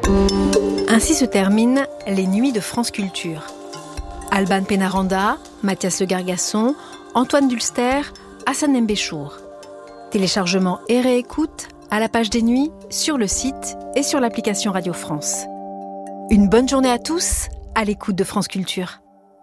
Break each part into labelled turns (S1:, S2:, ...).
S1: Ainsi se terminent les nuits de France Culture. Alban Pénaranda, Mathias Le Gargasson, Antoine Dulster, Hassan Mbéchour. Téléchargement et réécoute à la page des nuits, sur le site et sur l'application Radio France. Une bonne journée à tous, à l'écoute de France Culture.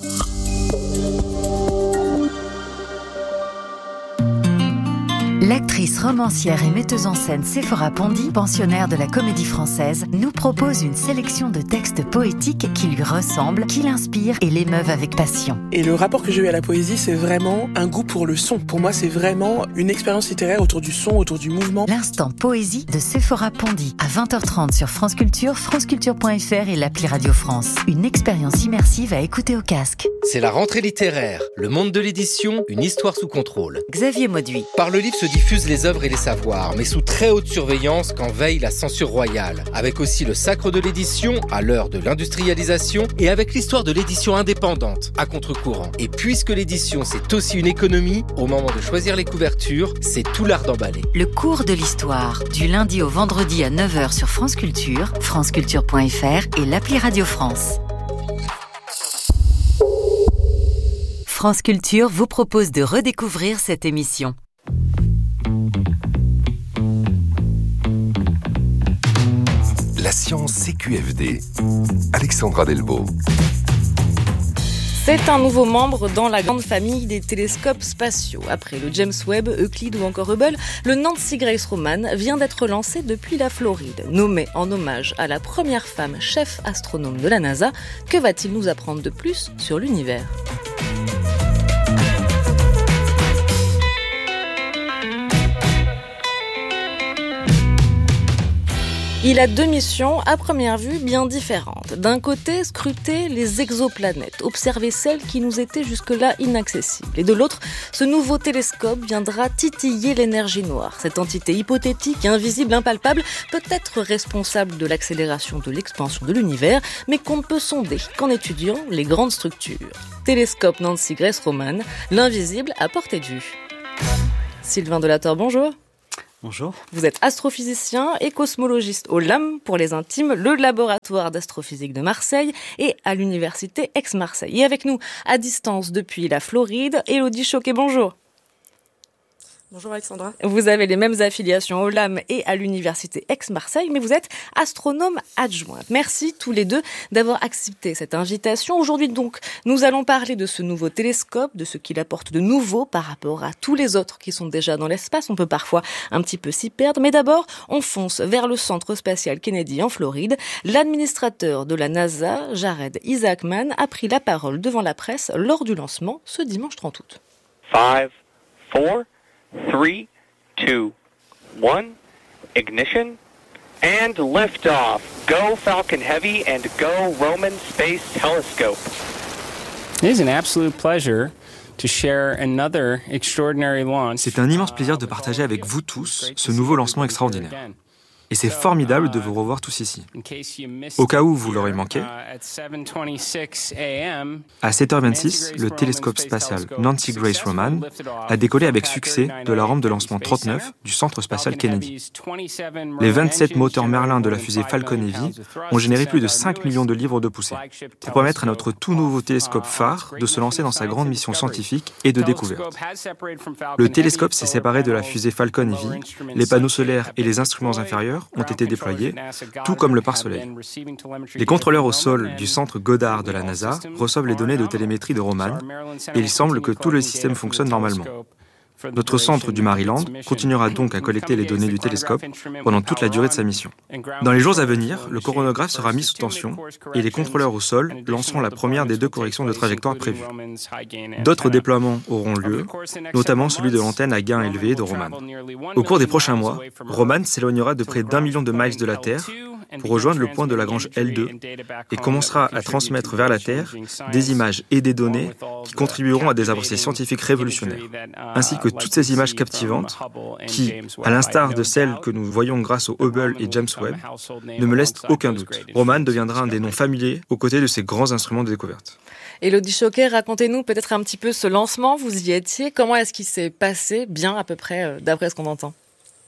S2: L'actrice, romancière et metteuse en scène Séphora Pondy, pensionnaire de la Comédie Française, nous propose une sélection de textes poétiques qui lui ressemblent, qui l'inspirent et l'émeuvent avec passion.
S3: Et le rapport que j'ai eu à la poésie, c'est vraiment un goût pour le son. Pour moi, c'est vraiment une expérience littéraire autour du son, autour du mouvement.
S2: L'instant poésie de Séphora Pondy, à 20h30 sur France Culture, franceculture.fr et l'appli Radio France. Une expérience immersive à écouter au casque.
S4: C'est la rentrée littéraire, le monde de l'édition, une histoire sous contrôle.
S2: Xavier Mauduit.
S4: Par le livre se diffusent les œuvres et les savoirs, mais sous très haute surveillance quand veille la censure royale. Avec aussi le sacre de l'édition, à l'heure de l'industrialisation, et avec l'histoire de l'édition indépendante, à contre-courant. Et puisque l'édition c'est aussi une économie, au moment de choisir les couvertures, c'est tout l'art d'emballer.
S2: Le cours de l'histoire, du lundi au vendredi à 9h sur France Culture, franceculture.fr et l'appli Radio France. France Culture vous propose de redécouvrir cette émission.
S5: La science CQFD, Alexandra Delbo.
S6: C'est un nouveau membre dans la grande famille des télescopes spatiaux. Après le James Webb, Euclid ou encore Hubble, le Nancy Grace Roman vient d'être lancé depuis la Floride. Nommé en hommage à la première femme chef astronome de la NASA, que va-t-il nous apprendre de plus sur l'univers ? Il a deux missions, à première vue, bien différentes. D'un côté, scruter les exoplanètes, observer celles qui nous étaient jusque-là inaccessibles. Et de l'autre, ce nouveau télescope viendra titiller l'énergie noire. Cette entité hypothétique, invisible, impalpable, peut être responsable de l'accélération de l'expansion de l'univers, mais qu'on ne peut sonder qu'en étudiant les grandes structures. Télescope Nancy Grace Roman, l'invisible à portée de vue. Sylvain Delator, bonjour.
S7: Bonjour.
S6: Vous êtes astrophysicien et cosmologiste au LAM pour les intimes, le laboratoire d'astrophysique de Marseille et à l'université Aix-Marseille. Et avec nous, à distance depuis la Floride, Élodie Choquet, bonjour.
S8: Bonjour Alexandra.
S6: Vous avez les mêmes affiliations au LAM et à l'université Aix-Marseille, mais vous êtes astronome adjointe. Merci tous les deux d'avoir accepté cette invitation. Aujourd'hui donc, nous allons parler de ce nouveau télescope, de ce qu'il apporte de nouveau par rapport à tous les autres qui sont déjà dans l'espace. On peut parfois un petit peu s'y perdre, mais d'abord, on fonce vers le centre spatial Kennedy en Floride. L'administrateur de la NASA, Jared Isaacman, a pris la parole devant la presse lors du lancement ce dimanche 30 août.
S9: 5, 4, 3, 2, 1, ignition, and liftoff. Go Falcon Heavy and go Roman Space Telescope.
S10: It is an absolute pleasure to share another extraordinary launch.
S7: C'est un immense plaisir de partager avec vous tous ce nouveau lancement extraordinaire. Et c'est formidable de vous revoir tous ici. Au cas où vous l'aurez manqué, à 7h26, le télescope spatial Nancy Grace Roman a décollé avec succès de la rampe de lancement 39 du centre spatial Kennedy. Les 27 moteurs Merlin de la fusée Falcon Heavy ont généré plus de 5 millions de livres de poussée pour permettre à notre tout nouveau télescope phare de se lancer dans sa grande mission scientifique et de découverte. Le télescope s'est séparé de la fusée Falcon Heavy, les panneaux solaires et les instruments inférieurs ont été déployés, tout comme le pare-soleil. Les contrôleurs au sol du centre Goddard de la NASA reçoivent les données de télémétrie de Roman et il semble que tout le système fonctionne normalement. Notre centre du Maryland continuera donc à collecter les données du télescope pendant toute la durée de sa mission. Dans les jours à venir, le coronagraphe sera mis sous tension et les contrôleurs au sol lanceront la première des deux corrections de trajectoire prévues. D'autres déploiements auront lieu, notamment celui de l'antenne à gain élevé de Roman. Au cours des prochains mois, Roman s'éloignera de près d'1 million de miles de la Terre pour rejoindre le point de Lagrange L2 et commencera à transmettre vers la Terre des images et des données qui contribueront à des avancées scientifiques révolutionnaires, ainsi que toutes ces images captivantes qui, à l'instar de celles que nous voyons grâce au Hubble et James Webb, ne me laissent aucun doute. Roman deviendra un des noms familiers aux côtés de ces grands instruments de découverte.
S6: Élodie Choquet, racontez-nous peut-être un petit peu ce lancement, vous y étiez, comment est-ce qu'il s'est passé, bien à peu près, d'après ce qu'on entend?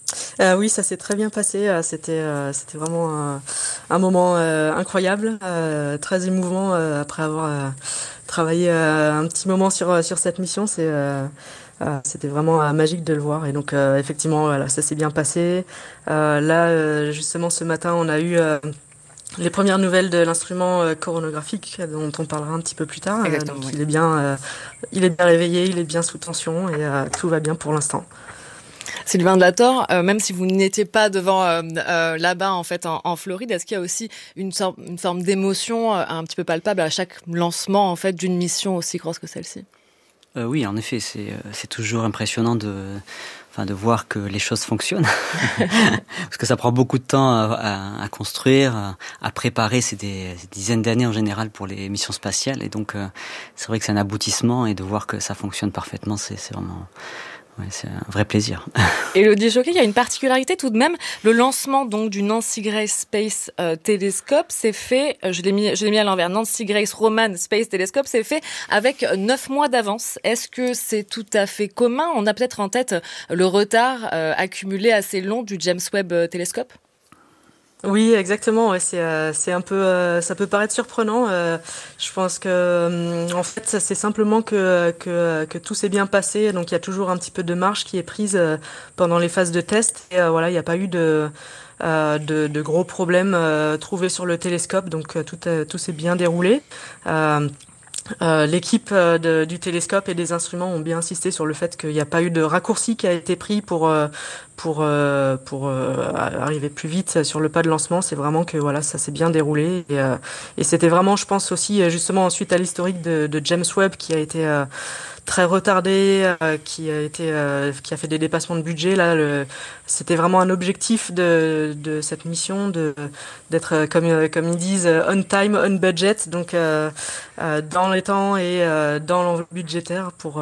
S8: Oui, ça s'est très bien passé. C'était vraiment un moment incroyable, très émouvant après avoir travaillé un petit moment sur cette mission. C'était vraiment magique de le voir. Et donc effectivement, voilà, ça s'est bien passé. Là, justement, ce matin, on a eu les premières nouvelles de l'instrument coronographique dont on parlera un petit peu plus tard. Donc oui. Il est bien réveillé, il est bien sous tension et tout va bien pour l'instant.
S6: Sylvain Delator, même si vous n'étiez pas devant là-bas en fait en Floride, est-ce qu'il y a aussi une forme d'émotion un petit peu palpable à chaque lancement en fait d'une mission aussi grosse que celle-ci?
S11: Oui, en effet, c'est toujours impressionnant de voir que les choses fonctionnent. Parce que ça prend beaucoup de temps à construire, à préparer. C'est des dizaines d'années en général pour les missions spatiales. Et donc, c'est vrai que c'est un aboutissement. Et de voir que ça fonctionne parfaitement, c'est vraiment... Ouais, c'est un vrai plaisir.
S6: Élodie Choquet, il y a une particularité tout de même. Le lancement donc du Nancy Grace Space Telescope s'est fait, je l'ai mis à l'envers, Nancy Grace Roman Space Telescope s'est fait avec 9 mois d'avance. Est-ce que c'est tout à fait commun? On a peut-être en tête le retard accumulé assez long du James Webb Telescope?
S8: Oui, exactement. Ouais, c'est un peu, ça peut paraître surprenant. Je pense que, en fait, c'est simplement que tout s'est bien passé. Donc, il y a toujours un petit peu de marge qui est prise pendant les phases de test. Et voilà, il n'y a pas eu de gros problèmes trouvés sur le télescope. Donc, tout s'est bien déroulé. L'équipe du télescope et des instruments ont bien insisté sur le fait qu'il n'y a pas eu de raccourci qui a été pris pour arriver plus vite sur le pas de lancement. C'est vraiment que voilà, ça s'est bien déroulé et c'était vraiment, je pense aussi justement suite à l'historique de James Webb qui a été très retardé, qui a fait des dépassements de budget. Là, c'était vraiment un objectif de cette mission d'être comme ils disent on time, on budget, donc dans les temps et dans l'enveloppe budgétaire pour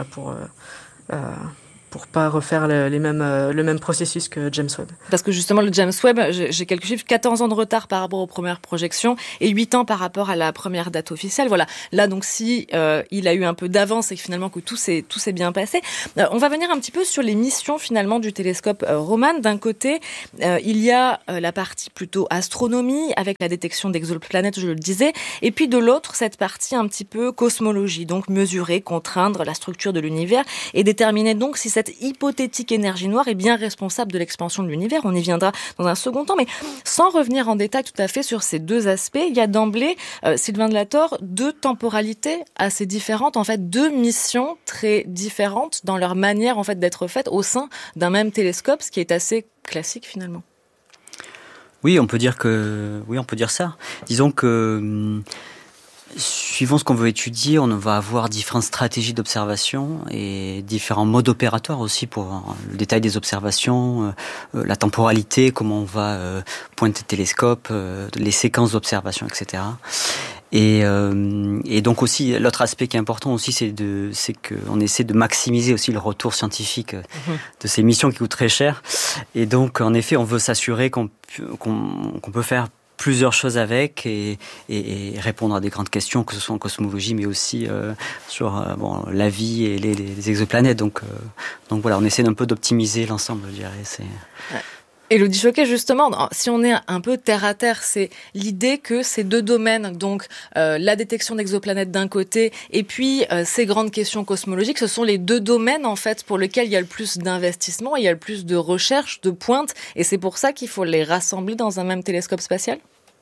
S8: pas refaire le même processus que James Webb.
S6: Parce que justement, le James Webb, j'ai quelques chiffres, 14 ans de retard par rapport aux premières projections et 8 ans par rapport à la première date officielle. Voilà. Là, donc, si il a eu un peu d'avance et que finalement que tout s'est bien passé, on va venir un petit peu sur les missions finalement du télescope Roman. D'un côté, il y a la partie plutôt astronomie avec la détection d'exoplanètes, je le disais, et puis de l'autre, cette partie un petit peu cosmologie, donc mesurer, contraindre la structure de l'univers et déterminer donc si cette hypothétique énergie noire est bien responsable de l'expansion de l'univers. On y viendra dans un second temps, mais sans revenir en détail tout à fait sur ces deux aspects, il y a d'emblée, Sylvain Delator, deux temporalités assez différentes, en fait, deux missions très différentes dans leur manière en fait d'être faites au sein d'un même télescope, ce qui est assez classique finalement.
S11: Oui, on peut dire ça. Disons que suivant ce qu'on veut étudier, on va avoir différentes stratégies d'observation et différents modes opératoires aussi pour le détail des observations, la temporalité, comment on va pointer le télescope, les séquences d'observation, etc. Et donc aussi, l'autre aspect qui est important aussi, c'est qu'on essaie de maximiser aussi le retour scientifique de ces missions qui coûtent très cher. Et donc, en effet, on veut s'assurer qu'on peut faire plusieurs choses avec et répondre à des grandes questions, que ce soit en cosmologie, mais aussi sur la vie et les exoplanètes. Donc voilà, on essaie un peu d'optimiser l'ensemble, je dirais.
S6: Élodie Choquet, justement, si on est un peu terre à terre, c'est l'idée que ces deux domaines, donc la détection d'exoplanètes d'un côté et puis ces grandes questions cosmologiques, ce sont les deux domaines en fait pour lesquels il y a le plus d'investissement, il y a le plus de recherche, de pointe, et c'est pour ça qu'il faut les rassembler dans un même télescope spatial.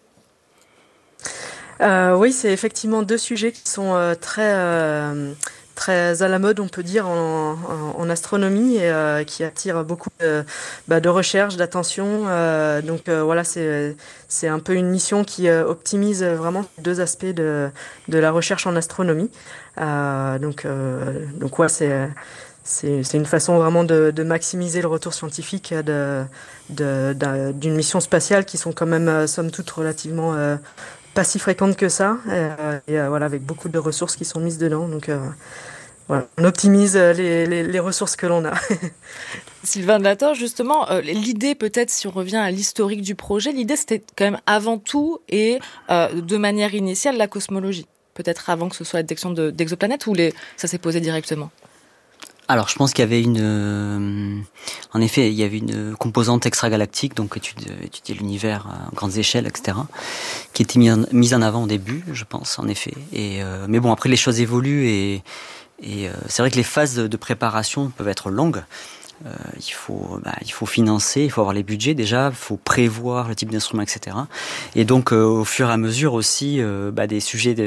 S8: Oui, c'est effectivement deux sujets qui sont très à la mode, on peut dire, en astronomie et qui attirent beaucoup de recherche, d'attention. Donc voilà, c'est un peu une mission qui optimise vraiment deux aspects de la recherche en astronomie. Donc ouais, c'est une façon vraiment de maximiser le retour scientifique d'une mission spatiale qui sont quand même, somme toute, relativement pas si fréquentes que ça, et voilà, avec beaucoup de ressources qui sont mises dedans. Donc voilà, on optimise les ressources que l'on a.
S6: Sylvain Delator, justement, l'idée peut-être, si on revient à l'historique du projet, l'idée c'était quand même avant tout et de manière initiale la cosmologie. Peut-être avant que ce soit la détection d'exoplanètes ou ça s'est posé directement?
S11: Alors, je pense qu'il y avait en effet, il y avait une composante extragalactique, donc étudier l'univers à grandes échelles, etc., qui était mise en avant au début, je pense, en effet. Mais bon, après les choses évoluent et c'est vrai que les phases de préparation peuvent être longues. Il faut financer, il faut avoir les budgets déjà, il faut prévoir le type d'instrument, etc. Et donc, au fur et à mesure aussi, des sujets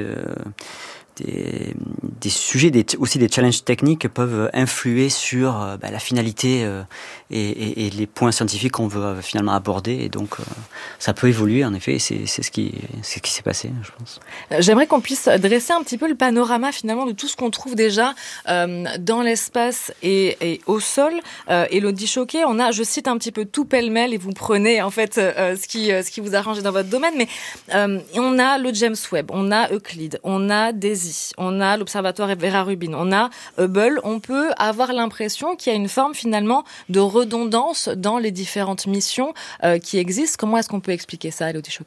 S11: aussi des challenges techniques peuvent influer sur la finalité et les points scientifiques qu'on veut finalement aborder. Et donc, ça peut évoluer, en effet, et c'est ce qui s'est passé, je pense.
S6: J'aimerais qu'on puisse dresser un petit peu le panorama, finalement, de tout ce qu'on trouve déjà dans l'espace et au sol. Élodie Choquet, je cite un petit peu tout pêle-mêle, et vous prenez, en fait, ce qui vous arrange dans votre domaine, mais on a le James Webb, on a Euclide, on a DAISY, on a l'observatoire Vera Rubin, on a Hubble. On peut avoir l'impression qu'il y a une forme finalement de redondance dans les différentes missions qui existent. Comment est-ce qu'on peut expliquer ça, Élodie Choquet ?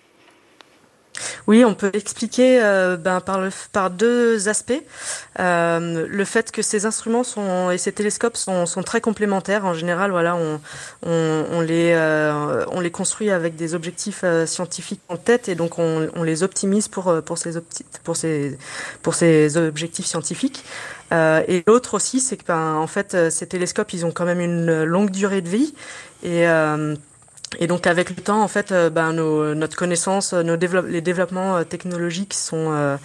S8: Oui, on peut expliquer par deux aspects. Le fait que ces instruments et ces télescopes sont très complémentaires. En général, voilà, on les construit avec des objectifs scientifiques en tête, et donc on les optimise pour ces objectifs scientifiques. Et l'autre aussi, c'est que en fait, ces télescopes, ils ont quand même une longue durée de vie, et donc avec le temps, en fait, notre connaissance, les développements technologiques sont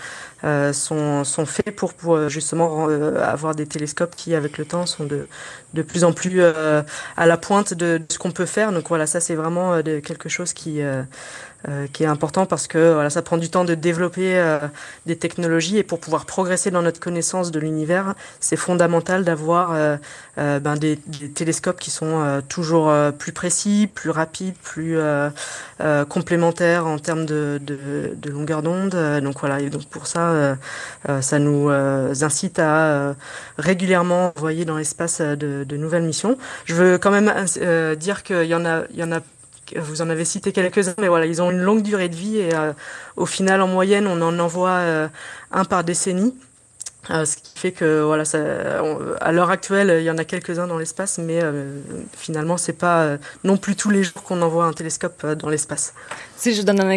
S8: faits pour justement avoir des télescopes qui, avec le temps, sont de plus en plus à la pointe de ce qu'on peut faire. Donc voilà, ça c'est vraiment quelque chose qui est important, parce que voilà, ça prend du temps de développer des technologies, et pour pouvoir progresser dans notre connaissance de l'univers, c'est fondamental d'avoir des télescopes qui sont toujours plus précis, plus rapides, plus complémentaires en termes de longueur d'onde. Donc voilà, et donc pour ça, ça nous incite à régulièrement envoyer dans l'espace de nouvelles missions. Je veux quand même dire qu'il y en a. Vous en avez cité quelques-uns, mais voilà, ils ont une longue durée de vie, et au final, en moyenne, on en envoie un par décennie. Ce qui fait que voilà, à l'heure actuelle, il y en a quelques-uns dans l'espace, mais finalement, c'est pas non plus tous les jours qu'on envoie un télescope dans l'espace.
S6: Si je donne un